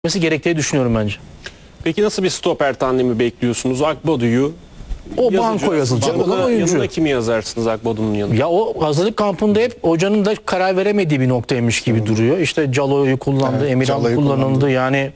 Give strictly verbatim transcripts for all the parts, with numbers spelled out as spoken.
gerektiğini düşünüyorum bence. Peki nasıl bir stoper tandemi bekliyorsunuz? Akbadu'yu O banko yazılacak olan yanına, oyuncu. yanına kimi yazarsınız Akbadu'nun yanına? Ya o hazırlık kampında hep hocanın da karar veremediği bir noktaymış gibi duruyor. İşte Calo'yu kullandı, Evet, Emirhan Calo'yu kullanıldı. kullandı. Yani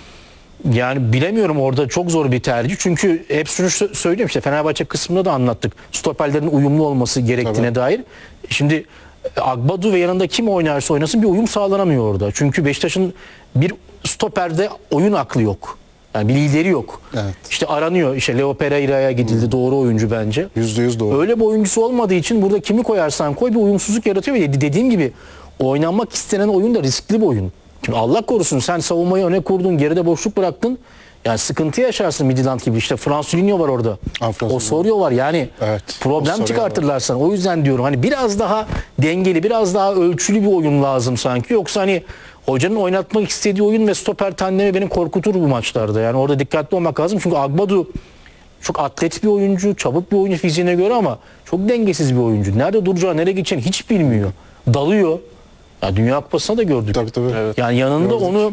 yani bilemiyorum, orada çok zor bir tercih. Çünkü hep şunu sö- söylüyorum, işte Fenerbahçe kısmında da anlattık. Stoperlerin uyumlu olması gerektiğine Tabii. dair. Şimdi Akbadu ve yanında kim oynarsa oynasın bir uyum sağlanamıyor orada. Çünkü Beşiktaş'ın bir stoperde oyun aklı yok. Yani bir lideri yok. Evet. İşte aranıyor. İşte Leo Pereira'ya gidildi. Doğru oyuncu bence. Yüzde yüz doğru. Öyle bir oyuncusu olmadığı için burada kimi koyarsan koy bir uyumsuzluk yaratıyor ve dediğim gibi oynanmak istenen oyun da riskli bir oyun. Çünkü Allah korusun sen savunmayı öne kurdun, geride boşluk bıraktın. Yani sıkıntı yaşarsın Midland gibi. İşte Fransulinho var orada. Ha, Fransulinho. Osorio var. Yani Evet, problem Osorio çıkartırlar sana. O yüzden diyorum hani biraz daha dengeli, biraz daha ölçülü bir oyun lazım sanki. Yoksa hani hocanın oynatmak istediği oyun ve stoper tandemi beni korkutur bu maçlarda. Yani orada dikkatli olmak lazım. Çünkü Agbadu çok atlet bir oyuncu, çabuk bir oyuncu fiziğine göre ama çok dengesiz bir oyuncu. Nerede duracağı, nereye gideceğini hiç bilmiyor. Dalıyor. Ya Dünya Kupası'nda da gördük. Tabii tabii. Evet. Yani yanında Gördük. onu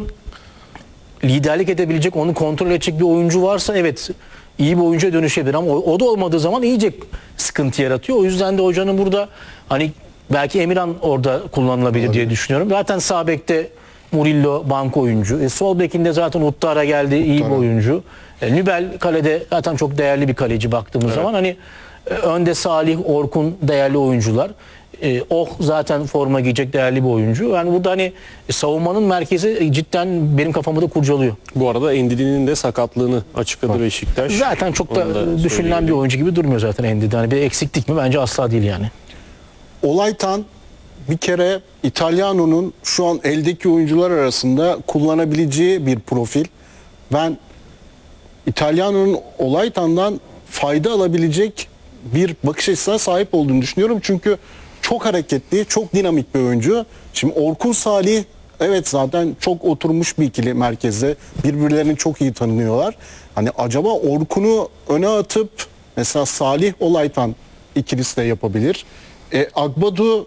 liderlik edebilecek, onu kontrol edecek bir oyuncu varsa evet iyi bir oyuncuya dönüşebilir ama o, o da olmadığı zaman iyice sıkıntı yaratıyor. O yüzden de hocanın burada hani belki Emirhan orada kullanılabilir Olabilir. diye düşünüyorum. Zaten sağ bekte Murillo banko oyuncu. E, sol bekinde zaten Uttara geldi, iyi bir Uttara. oyuncu. E, Nübel kalede zaten çok değerli bir kaleci baktığımız zaman. Hani e, önde Salih, Orkun değerli oyuncular. E, Oh zaten forma giyecek değerli bir oyuncu. Yani burada hani e, savunmanın merkezi cidden benim kafamı da kurcalıyor. Bu arada Endidi'nin de sakatlığını açıkladı Beşiktaş. Zaten çok da, Onu da düşünülen bir söyleyelim. oyuncu gibi durmuyor zaten Endidi. Hani bir eksiklik mi? Bence asla değil yani. Olaytan bir kere İtalyano'nun şu an eldeki oyuncular arasında kullanabileceği bir profil. Ben İtalyano'nun Olaytan'dan fayda alabilecek bir bakış açısına sahip olduğunu düşünüyorum. Çünkü çok hareketli, çok dinamik bir oyuncu. Şimdi Orkun Salih evet zaten çok oturmuş bir ikili merkezde. Birbirlerini çok iyi tanıyorlar. Hani acaba Orkun'u öne atıp mesela Salih Olaytan ikilisi de yapabilir. E, Agbadu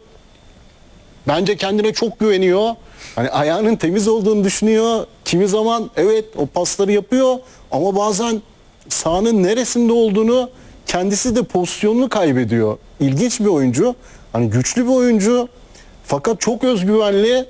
bence kendine çok güveniyor. Hani ayağının temiz olduğunu düşünüyor. Kimi zaman evet o pasları yapıyor ama bazen sahanın neresinde olduğunu, kendisi de pozisyonunu kaybediyor. İlginç bir oyuncu. Hani güçlü bir oyuncu fakat çok özgüvenli.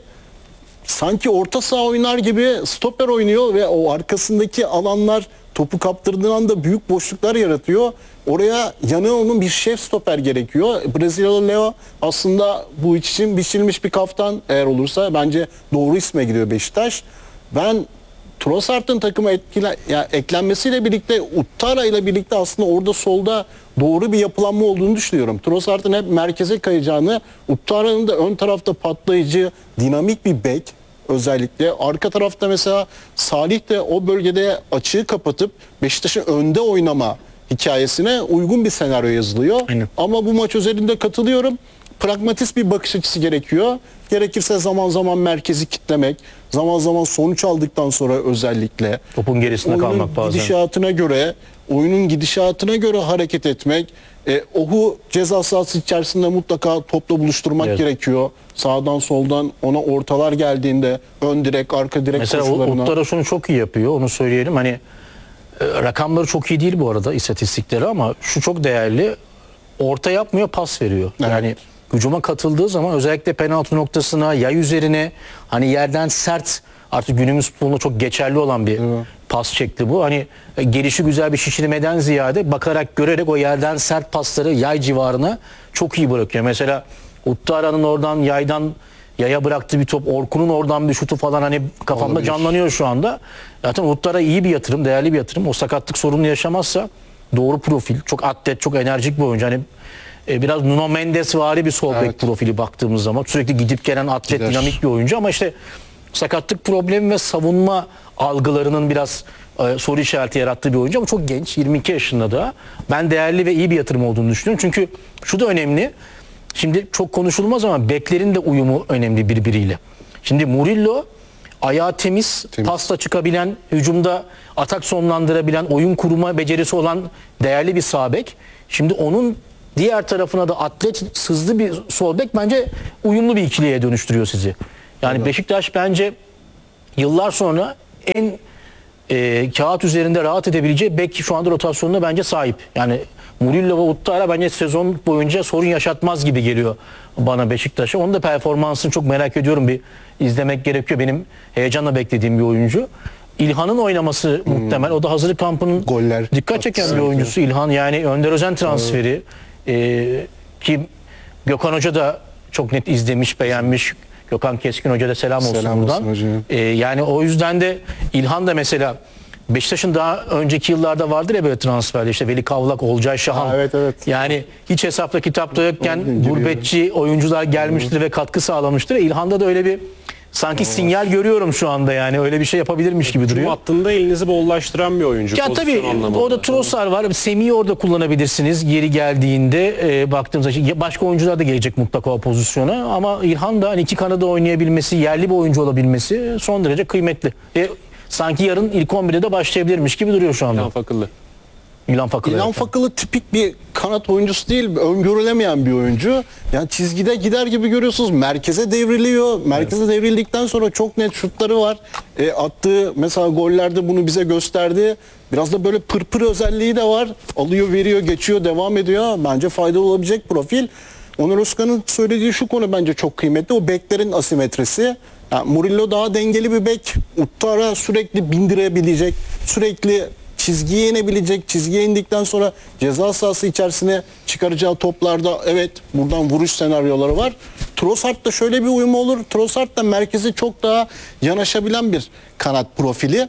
Sanki orta saha oynar gibi stoper oynuyor ve o arkasındaki alanlar topu kaptırdığı anda büyük boşluklar yaratıyor. Oraya yanı onun bir şef stoper gerekiyor. Brezilyalı Leo aslında bu iş için biçilmiş bir kaftan, eğer olursa bence doğru isme gidiyor Beşiktaş. Ben Trossard'ın takıma etkile, yani eklenmesiyle birlikte Uttara ile birlikte aslında orada solda doğru bir yapılanma olduğunu düşünüyorum. Trossard'ın hep merkeze kayacağını, Uttara'nın da ön tarafta patlayıcı, dinamik bir bek özellikle. Arka tarafta mesela Salih de o bölgede açığı kapatıp Beşiktaş'ın önde oynama hikayesine uygun bir senaryo yazılıyor. Aynen. Ama bu maç özelinde katılıyorum. Pragmatist bir bakış açısı gerekiyor. Gerekirse zaman zaman merkezi kitlemek, zaman zaman sonuç aldıktan sonra özellikle Topun gerisinde oyunun kalmak bazen. gidişatına göre, oyunun gidişatına göre hareket etmek. E, Ohu ceza sahası içerisinde mutlaka topla buluşturmak Evet. gerekiyor. Sağdan soldan ona ortalar geldiğinde ön direk, arka direk Mesela o koşularına. Uttara şunu çok iyi yapıyor. Onu söyleyelim. Hani e, rakamları çok iyi değil bu arada, istatistikleri, ama şu çok değerli. Orta yapmıyor, pas veriyor. Evet. Yani hücuma katıldığı zaman özellikle penaltı noktasına, yay üzerine, hani yerden sert, artık günümüz futbolunda çok geçerli olan bir Evet. pas şekli bu. Hani e, gelişi güzel bir şişirmeden ziyade bakarak, görerek o yerden sert pasları yay civarına çok iyi bırakıyor. Mesela Uttara'nın oradan yaydan yaya bıraktığı bir top, Orkun'un oradan bir şutu falan hani kafamda Olabilir. canlanıyor şu anda. Zaten Uttara iyi bir yatırım, değerli bir yatırım. O sakatlık sorununu yaşamazsa doğru profil, çok atlet, çok enerjik bir oyuncu. Hani e, biraz Nuno Mendes vari bir sol bek Evet. profili baktığımız zaman sürekli gidip gelen atlet, Gider. dinamik bir oyuncu ama işte sakatlık problemi ve savunma algılarının biraz e, soru işareti yarattığı bir oyuncu ama çok genç, yirmi iki yaşında da. Ben değerli ve iyi bir yatırım olduğunu düşünüyorum. Çünkü şu da önemli. Şimdi çok konuşulmaz ama beklerin de uyumu önemli birbiriyle. Şimdi Murillo ayağı temiz, Temiz. pasla çıkabilen, hücumda atak sonlandırabilen, oyun kurma becerisi olan değerli bir sağ bek. Şimdi onun diğer tarafına da atlet, hızlı bir sol bek bence uyumlu bir ikiliye dönüştürüyor sizi. Yani Evet. Beşiktaş bence yıllar sonra en e, kağıt üzerinde rahat edebileceği bek şu anda rotasyonuna bence sahip. Yani Murillo ve Uttara bence sezon boyunca sorun yaşatmaz gibi geliyor bana Beşiktaş'a. Onun da performansını çok merak ediyorum, bir izlemek gerekiyor. Benim heyecanla beklediğim bir oyuncu. İlhan'ın oynaması muhtemel. O da hazırlık kampının Goller dikkat çeken attı. bir oyuncusu İlhan. Yani Önder Özen transferi e, ki Gökhan Hoca da çok net izlemiş, beğenmiş. Gökhan Keskin Hoca da selam olsun Selam buradan. olsun hocam. E, yani o yüzden de İlhan da mesela Beşiktaş'ın daha önceki yıllarda vardır ya böyle transferde, işte Veli Kavlak, Olcay Şahan. Ha, evet, evet. Yani hiç hesapta kitapta yokken Giriyor. gurbetçi oyuncular gelmiştir ve katkı sağlamıştır. İlhan'da da öyle bir sanki sinyal görüyorum şu anda, yani öyle bir şey yapabilirmiş gibi Hücum duruyor. hattında elinizi bollaştıran bir oyuncu. Ya pozisyon tabii anlamında. orada Trossard var. Semih'i orada kullanabilirsiniz. Geri geldiğinde e, baktığımızda başka oyuncular da gelecek mutlaka o pozisyona. Ama İlhan da hani iki kanada oynayabilmesi, yerli bir oyuncu olabilmesi son derece kıymetli. Ve sanki yarın ilk on birde de başlayabilirmiş gibi duruyor şu anda. İlhan Fakıllı. İlhan Fakılı. İlhan evet. Fakılı tipik bir kanat oyuncusu değil, öngörülemeyen bir oyuncu. Yani çizgide gider gibi görüyorsunuz. Merkeze devriliyor. Merkeze devrildikten sonra çok net şutları var. E, attığı mesela gollerde bunu bize gösterdi. Biraz da böyle pırpır özelliği de var. Alıyor, veriyor, geçiyor, devam ediyor. Bence faydalı olabilecek profil. Onur Özkan'ın söylediği şu konu bence çok kıymetli. O beklerin asimetrisi. Yani Murillo daha dengeli bir bek. Uttara sürekli bindirebilecek, sürekli çizgiye inebilecek. Çizgiye indikten sonra ceza sahası içerisine çıkaracağı toplarda evet buradan vuruş senaryoları var. Trossard'da şöyle bir uyumu olur. Trossard da merkezi çok daha yanaşabilen bir kanat profili.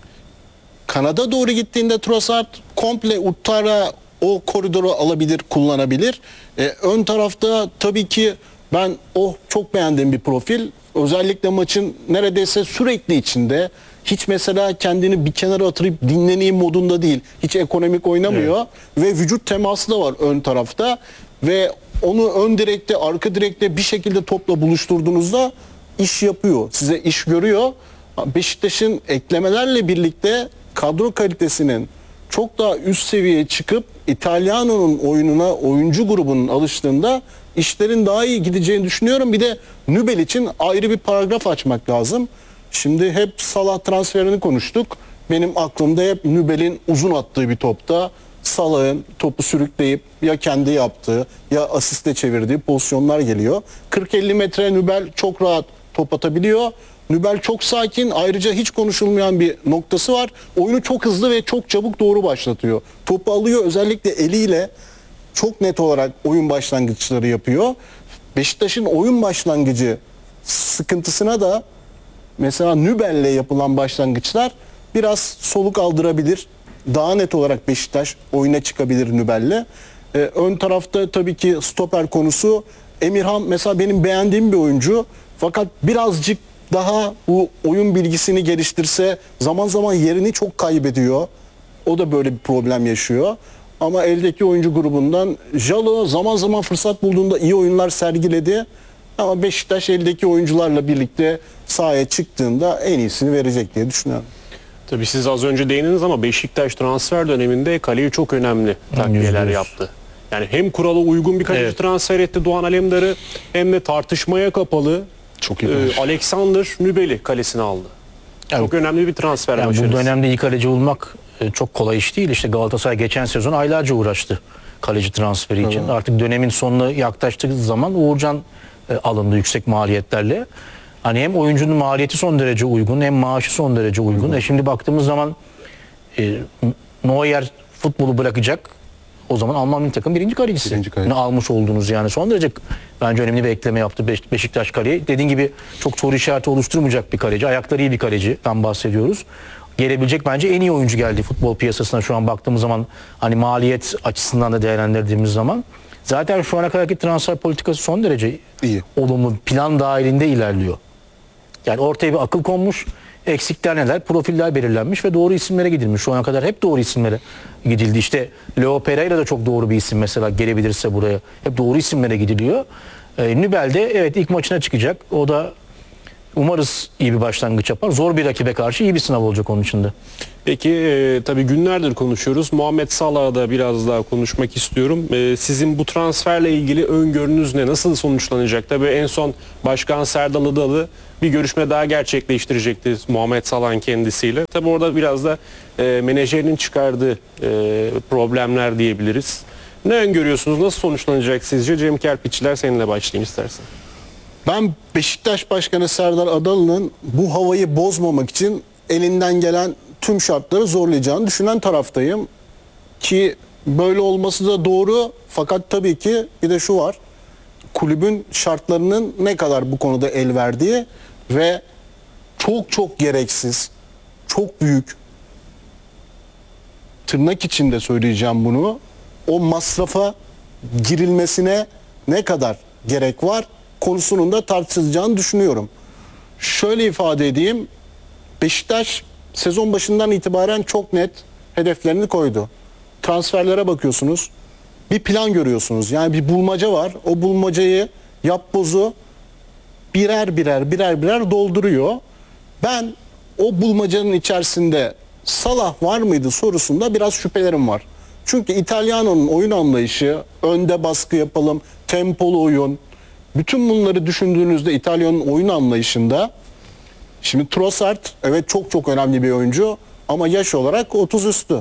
Kanada doğru gittiğinde Trossard komple Uttara o koridoru alabilir, kullanabilir. Ee, ön tarafta tabii ki ben oh çok beğendiğim bir profil. Özellikle maçın neredeyse sürekli içinde. Hiç mesela kendini bir kenara atırıp dinleneyim modunda değil. Hiç ekonomik oynamıyor. Ve vücut teması da var ön tarafta. Ve onu ön direkte, arka direkte bir şekilde topla buluşturduğunuzda iş yapıyor. Size iş görüyor. Beşiktaş'ın eklemelerle birlikte kadro kalitesinin çok daha üst seviyeye çıkıp İtalyano'nun oyununa, oyuncu grubunun alıştığında işlerin daha iyi gideceğini düşünüyorum. Bir de Nübel için ayrı bir paragraf açmak lazım. Şimdi hep Salah transferini konuştuk. Benim aklımda hep Nübel'in uzun attığı bir topta Salah'ın topu sürükleyip ya kendi yaptığı ya asiste çevirdiği pozisyonlar geliyor. kırk elli metre Nübel çok rahat top atabiliyor. Nübel çok sakin, ayrıca hiç konuşulmayan bir noktası var. Oyunu çok hızlı ve çok çabuk doğru başlatıyor. Topu alıyor, özellikle eliyle çok net olarak oyun başlangıçları yapıyor. Beşiktaş'ın oyun başlangıcı sıkıntısına da mesela Nübel'le yapılan başlangıçlar biraz soluk aldırabilir. Daha net olarak Beşiktaş oyuna çıkabilir Nübel'le. Ee, ön tarafta tabii ki stoper konusu. Emirhan mesela benim beğendiğim bir oyuncu. Fakat birazcık daha bu oyun bilgisini geliştirse zaman zaman yerini çok kaybediyor. O da böyle bir problem yaşıyor. Ama eldeki oyuncu grubundan Jalo zaman zaman fırsat bulduğunda iyi oyunlar sergiledi. Ama Beşiktaş eldeki oyuncularla birlikte sahaya çıktığında en iyisini verecek diye düşünüyorum. Tabii siz az önce değindiniz ama Beşiktaş transfer döneminde kaleye çok önemli takviyeler yüzde yüz. yaptı. Yani hem kurala uygun bir kaleci Evet. transfer etti Doğan Alemdar'ı, hem de tartışmaya kapalı Çok iyi. e, Alexander Nübel'i kalesine aldı. Yani- Çok önemli bir transfer Yani bu başarısı. dönemde iyi kaleci bulmak e, çok kolay iş değil. İşte Galatasaray geçen sezon aylarca uğraştı kaleci transferi için. Artık dönemin sonuna yaklaştığı zaman Uğurcan e, alındı yüksek maliyetlerle. Hani hem oyuncunun maliyeti son derece uygun, hem maaşı son derece uygun. E şimdi baktığımız zaman e, Neuer futbolu bırakacak. O zaman Alman milli takım birinci kalecisi. Birinci kaleci. Ne almış oldunuz yani. Son derece bence önemli bir ekleme yaptı Beş- Beşiktaş kaleye. Dediğin gibi çok soru işareti oluşturmayacak bir kaleci. Ayakları iyi bir kaleciden bahsediyoruz. Gelebilecek bence en iyi oyuncu geldi futbol piyasasına şu an baktığımız zaman, hani maliyet açısından da değerlendirdiğimiz zaman. Zaten şu ana kadarki transfer politikası son derece İyi. olumlu, plan dahilinde ilerliyor. Yani ortaya bir akıl konmuş, eksikler neler, profiller belirlenmiş ve doğru isimlere gidilmiş. Şu ana kadar hep doğru isimlere gidildi. İşte Leo Pereira da çok doğru bir isim mesela, gelebilirse buraya. Hep doğru isimlere gidiliyor. Ee, Nübel de evet ilk maçına çıkacak. O da umarız iyi bir başlangıç yapar. Zor bir rakibe karşı iyi bir sınav olacak onun için de. Peki e, tabii günlerdir konuşuyoruz. Muhammed Salah'a da biraz daha konuşmak istiyorum. E, sizin bu transferle ilgili öngörünüz ne? Nasıl sonuçlanacak? Tabii en son Başkan Serdal Adalı bir görüşme daha gerçekleştirecekti Muhammed Salah'ın kendisiyle. Tabii orada biraz da e, menajerinin çıkardığı e, problemler diyebiliriz. Ne öngörüyorsunuz? Nasıl sonuçlanacak sizce? Cem Kerpiççiler, seninle başlayayım istersen. Ben Beşiktaş Başkanı Serdar Adalı'nın bu havayı bozmamak için elinden gelen tüm şartları zorlayacağını düşünen taraftayım. Ki böyle olması da doğru, fakat tabii ki bir de şu var. Kulübün şartlarının ne kadar bu konuda el verdiği ve çok çok gereksiz, çok büyük, tırnak içinde söyleyeceğim bunu, o masrafa girilmesine ne kadar gerek var konusunun da tartışılacağını düşünüyorum. Şöyle ifade edeyim. Beşiktaş sezon başından itibaren çok net hedeflerini koydu. Transferlere bakıyorsunuz. Bir plan görüyorsunuz. Yani bir bulmaca var. O bulmacayı yapbozu birer birer birer birer dolduruyor. Ben o bulmacanın içerisinde Salah var mıydı sorusunda biraz şüphelerim var. Çünkü İtalyano'nun oyun anlayışı, önde baskı yapalım, tempolu oyun, bütün bunları düşündüğünüzde İtalya'nın oyun anlayışında, şimdi Trossard evet çok çok önemli bir oyuncu ama yaş olarak otuz üstü.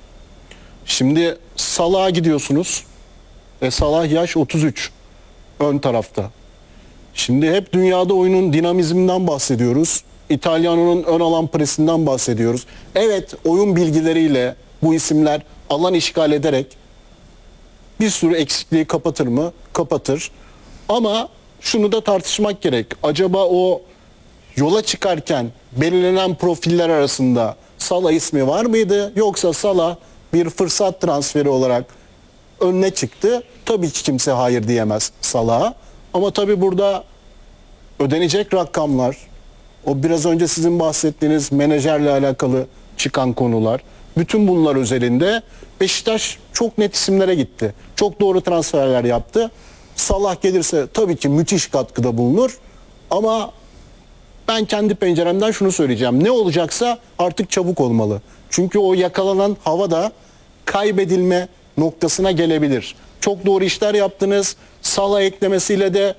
Şimdi Salah'a gidiyorsunuz. E Salah yaş otuz üç ön tarafta. Şimdi hep dünyada oyunun dinamizminden bahsediyoruz. İtalyano'nun ön alan presinden bahsediyoruz. Evet, oyun bilgileriyle bu isimler alan işgal ederek bir sürü eksikliği kapatır mı? Kapatır. Ama şunu da tartışmak gerek. Acaba o yola çıkarken belirlenen profiller arasında Salah ismi var mıydı? Yoksa Salah bir fırsat transferi olarak önüne çıktı. Tabii ki kimse hayır diyemez Salah'a. Ama tabii burada ödenecek rakamlar, o biraz önce sizin bahsettiğiniz menajerle alakalı çıkan konular, bütün bunlar özelinde Beşiktaş çok net isimlere gitti. Çok doğru transferler yaptı. Salah gelirse tabii ki müthiş katkıda bulunur. Ama ben kendi penceremden şunu söyleyeceğim. Ne olacaksa artık çabuk olmalı. Çünkü o yakalanan hava da kaybedilme noktasına gelebilir. Çok doğru işler yaptınız. Salah eklemesiyle de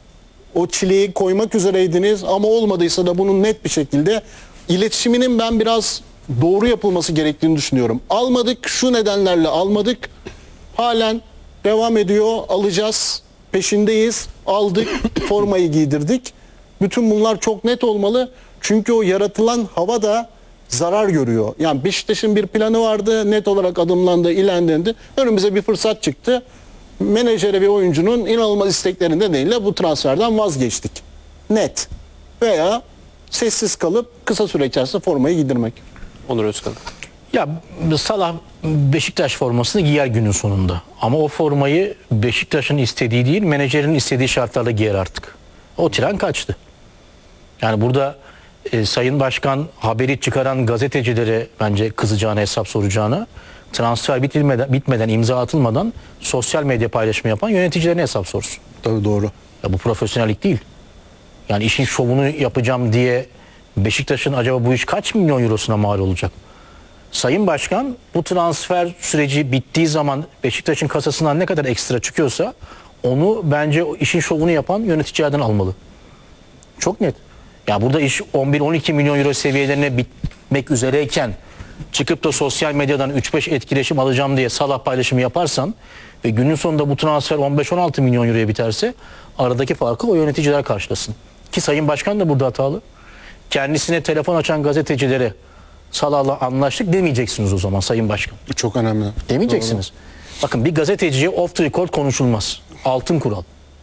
o çileyi koymak üzereydiniz ama olmadıysa da bunun net bir şekilde iletişiminin ben biraz doğru yapılması gerektiğini düşünüyorum. Almadık, şu nedenlerle almadık. Halen devam ediyor. Alacağız. Peşindeyiz. Aldık. Formayı giydirdik. Bütün bunlar çok net olmalı. Çünkü o yaratılan hava da zarar görüyor. Yani Beşiktaş'ın bir planı vardı. Net olarak adımlandı, ilerlendi. Önümüze bir fırsat çıktı. Menajeri ve oyuncunun inanılmaz istekleri nedeniyle bu transferden vazgeçtik. Net. Veya sessiz kalıp kısa süre içerisinde formayı giydirmek. Onur Özkan. Ya Salah Beşiktaş formasını giyer günün sonunda. Ama o formayı Beşiktaş'ın istediği değil, menajerin istediği şartlarda giyer artık. O tren kaçtı. Yani burada e, Sayın Başkan haberi çıkaran gazetecilere bence kızacağını, hesap soracağını, transfer bitilmeden, bitmeden, imza atılmadan sosyal medya paylaşımı yapan yöneticilerine hesap sorsun. Tabii doğru. Ya bu profesyonellik değil. Yani işin şovunu yapacağım diye Beşiktaş'ın acaba bu iş kaç milyon eurosuna mal olacak? Sayın Başkan bu transfer süreci bittiği zaman Beşiktaş'ın kasasından ne kadar ekstra çıkıyorsa onu bence o işin şovunu yapan yöneticilerden almalı. Çok net. Ya burada iş on bir on iki milyon euro seviyelerine bitmek üzereyken çıkıp da sosyal medyadan üç beş etkileşim alacağım diye Salah paylaşımı yaparsan ve günün sonunda bu transfer on beş on altı milyon euroya biterse aradaki farkı o yöneticiler karşılasın. Ki Sayın Başkan da burada hatalı. Kendisine telefon açan gazetecilere Salah'la anlaştık demeyeceksiniz o zaman Sayın Başkan. Çok önemli. Demeyeceksiniz. Doğru. Bakın bir gazeteciye off the record konuşulmaz. Altın kural.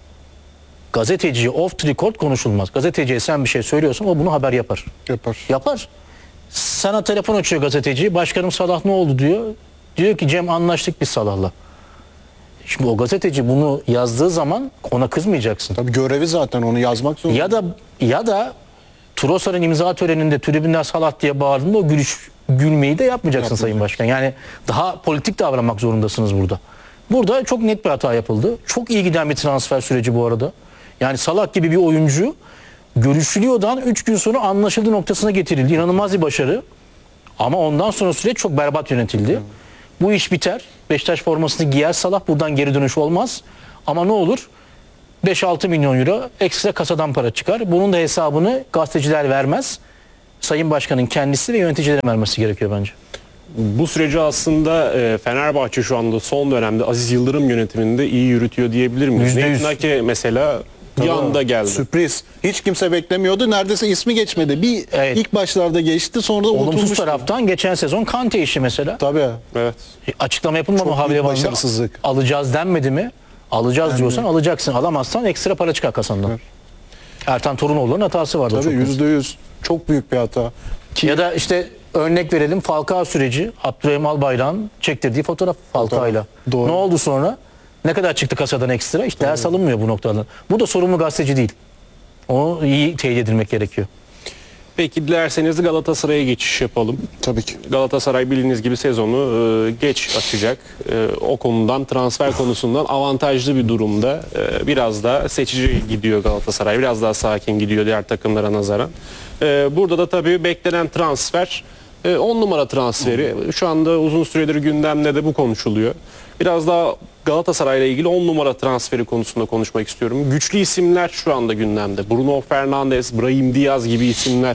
Gazeteciye off the record konuşulmaz. Gazeteciye sen bir şey söylüyorsun, o bunu haber yapar. Yapar. Yapar. Sana telefon açıyor gazeteci. Başkanım Salah ne oldu diyor. Diyor ki Cem anlaştık biz Salah'la. Şimdi o gazeteci bunu yazdığı zaman ona kızmayacaksın. Tabii görevi zaten onu yazmak zorunda. Ya da ya da Trossard'ın imza töreninde tribünden Salah diye bağırdığında o gülüş, gülmeyi de yapmayacaksın Sayın Başkan. Yani daha politik davranmak zorundasınız burada. Burada çok net bir hata yapıldı. Çok iyi giden bir transfer süreci bu arada. Yani Salah gibi bir oyuncu görüşülüyordan üç gün sonra anlaşıldığı noktasına getirildi. İnanılmaz bir başarı. Ama ondan sonra süreç çok berbat yönetildi. Bu iş biter. Beşiktaş formasını giyer Salah. Buradan geri dönüş olmaz. Ama ne olur? beş altı milyon euro ekstra kasadan para çıkar. Bunun da hesabını gazeteciler vermez. Sayın Başkan'ın kendisi ve yöneticilerin vermesi gerekiyor bence. Bu süreci aslında e, Fenerbahçe şu anda son dönemde Aziz Yıldırım yönetiminde iyi yürütüyor diyebilir miyiz? Yüzde yüz. Nathan Ake mesela bir anda geldi. Sürpriz. Hiç kimse beklemiyordu. Neredeyse ismi geçmedi. Bir Evet. ilk başlarda geçti, sonra da Olumsuz unutulmuştu. taraftan geçen sezon Kante işi mesela. Tabii. Evet. E, Açıklama yapılmadı mı Çok büyük havalimanında? başarısızlık. Alacağız denmedi mi? Alacağız diyorsan alacaksın. Alamazsan ekstra para çıkar kasandan. Ertan Torunoğlu'nun hatası vardı. Tabii çok büyük. yüzde yüz. Çok büyük bir hata. Ki Ya da işte örnek verelim, Falcao süreci, Abdurrahim Albayrak'ın çektirdiği fotoğraf Falcao'yla. Doğru. Ne oldu sonra? Ne kadar çıktı kasadan ekstra? İşte ders alınmıyor bu noktadan. Bu da sorumlu gazeteci değil. Onu iyi teyit edilmek gerekiyor. Peki dilerseniz Galatasaray'a geçiş yapalım. tabii ki. Galatasaray bildiğiniz gibi sezonu e, geç açacak. E, o konudan, transfer konusundan avantajlı bir durumda. E, biraz daha seçici gidiyor Galatasaray. Biraz daha sakin gidiyor diğer takımlara nazaran. E, burada da tabii beklenen transfer on numara transferi. Şu anda uzun süredir gündemde de bu konuşuluyor. Biraz daha Galatasaray'la ilgili on numara transferi konusunda konuşmak istiyorum. Güçlü isimler şu anda gündemde. Bruno Fernandes, Brahim Diaz gibi isimler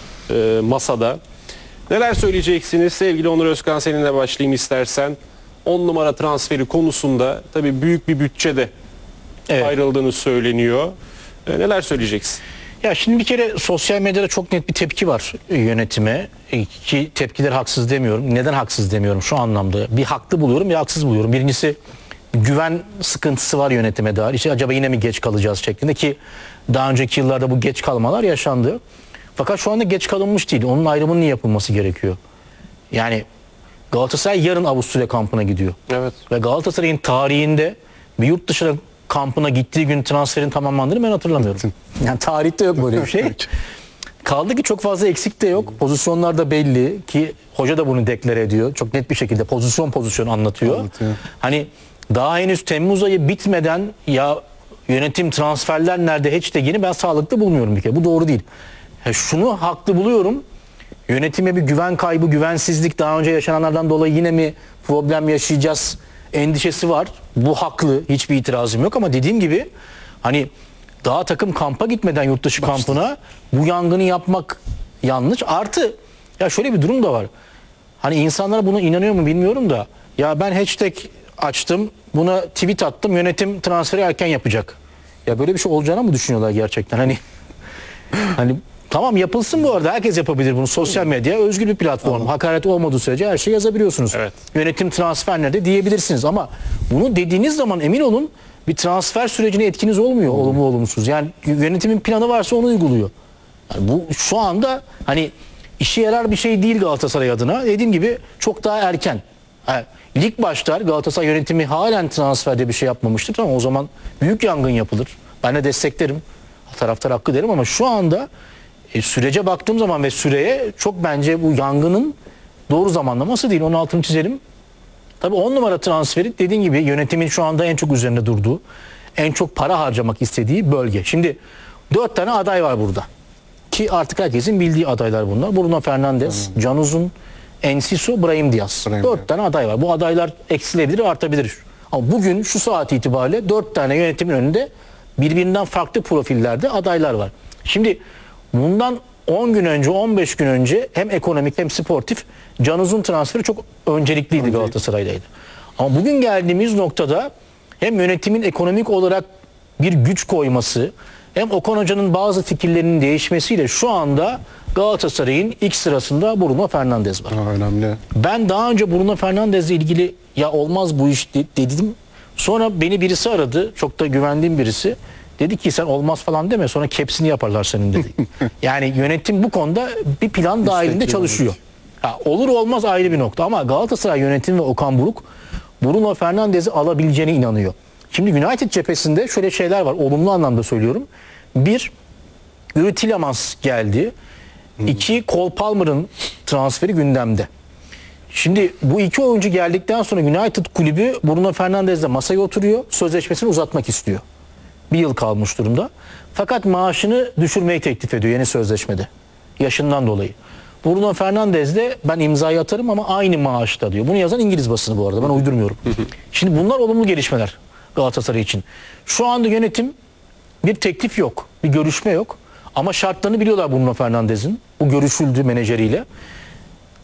e, masada. Neler söyleyeceksiniz? Sevgili Onur Özkan, seninle başlayayım istersen. on numara transferi konusunda tabii büyük bir bütçede Evet. ayrıldığını söyleniyor. E, neler söyleyeceksin? Ya şimdi bir kere sosyal medyada çok net bir tepki var yönetime. E, Ki tepkiler haksız demiyorum. Neden haksız demiyorum şu anlamda? Bir haklı buluyorum, bir haksız buluyorum. Birincisi güven sıkıntısı var yönetime dair. İşte acaba yine mi geç kalacağız şeklinde, ki daha önceki yıllarda bu geç kalmalar yaşandı. Fakat şu anda geç kalınmış değil. Onun ayrımının yapılması gerekiyor. Yani Galatasaray yarın Avusturya kampına gidiyor. Evet. Ve Galatasaray'ın tarihinde bir yurt dışına kampına gittiği gün transferin tamamlandığını ben hatırlamıyorum. Yani tarihte yok böyle bir şey. Kaldı ki çok fazla eksik de yok. Pozisyonlar da belli, ki hoca da bunu deklare ediyor. Çok net bir şekilde pozisyon pozisyon anlatıyor. Anlatıyor. Hani daha henüz Temmuz ayı bitmeden ya yönetim transferler nerede hiç de yeni, ben sağlıklı bulmuyorum bir kere. Bu doğru değil. Ha, şunu haklı buluyorum. Yönetime bir güven kaybı, güvensizlik, daha önce yaşananlardan dolayı yine mi problem yaşayacağız endişesi var. Bu haklı. Hiçbir itirazım yok ama dediğim gibi hani daha takım kampa gitmeden yurt dışı kampına bu yangını yapmak yanlış. Artı ya şöyle bir durum da var. Hani insanlar buna inanıyor mu bilmiyorum da, ya ben hashtag açtım, buna tweet attım, yönetim transferi erken yapacak. Ya böyle bir şey olacağını mı düşünüyorlar gerçekten? Hani hani tamam, yapılsın bu arada. Herkes yapabilir bunu. Sosyal medya özgür bir platform. Tamam. Hakaret olmadığı sürece her şeyi yazabiliyorsunuz. Evet. Yönetim transfer nerede diyebilirsiniz ama bunu dediğiniz zaman emin olun bir transfer sürecine etkiniz olmuyor, hmm. olumlu olumsuz. Yani yönetimin planı varsa onu uyguluyor. Yani bu şu anda hani işe yarar bir şey değil Galatasaray adına. Dediğim gibi çok daha erken. Yani lig başlar, Galatasaray yönetimi halen transferde bir şey yapmamıştır. Tamam, o zaman büyük yangın yapılır. Ben de desteklerim. Taraftar hakkı derim ama şu anda e, sürece baktığım zaman ve süreye çok bence bu yangının doğru zamanlaması değil. Onun altını çizelim. Tabii on numara transferi dediğin gibi yönetimin şu anda en çok üzerinde durduğu, en çok para harcamak istediği bölge. Şimdi dört tane aday var burada. Ki artık herkesin bildiği adaylar bunlar. Bruno Fernandes, hmm. Can Uzun, Enciso, Brahim Diaz. Brahim dört Diaz. tane aday var. Bu adaylar eksilebilir, artabilir. Ama bugün şu saat itibariyle dört tane yönetimin önünde birbirinden farklı profillerde adaylar var. Şimdi bundan on gün önce, on beş gün önce hem ekonomik hem sportif Can Uzun transferi çok öncelikliydi, Öncelik. Galatasaray'daydı. Ama bugün geldiğimiz noktada hem yönetimin ekonomik olarak bir güç koyması hem Okan Hoca'nın bazı fikirlerinin değişmesiyle şu anda Galatasaray'ın ilk sırasında Bruno Fernandes var. Ha, önemli. Ben daha önce Bruno Fernandes'le ilgili ya olmaz bu iş dedim. Sonra beni birisi aradı. Çok da güvendiğim birisi. Dedi ki sen olmaz falan deme, sonra kepsini yaparlar senin dedi. Yani yönetim bu konuda bir plan dahilinde çalışıyor. Ha, olur olmaz ayrı bir nokta ama Galatasaray yönetimi ve Okan Buruk Bruno Fernandes'i alabileceğine inanıyor. Şimdi United cephesinde şöyle şeyler var, olumlu anlamda söylüyorum. Bir, Yuri Tillemans geldi. Hmm. İki, Cole Palmer'ın transferi gündemde. Şimdi bu iki oyuncu geldikten sonra United kulübü Bruno Fernandes'le masaya oturuyor. Sözleşmesini uzatmak istiyor. Bir yıl kalmış durumda. Fakat maaşını düşürmeyi teklif ediyor yeni sözleşmede. Yaşından dolayı. Bruno Fernandes de ben imzayı atarım ama aynı maaşta diyor. Bunu yazan İngiliz basını bu arada, ben uydurmuyorum. Şimdi bunlar olumlu gelişmeler Galatasaray için. Şu anda yönetim, bir teklif yok, bir görüşme yok ama şartlarını biliyorlar Bruno Fernandes'in. Bu görüşüldü menajeriyle.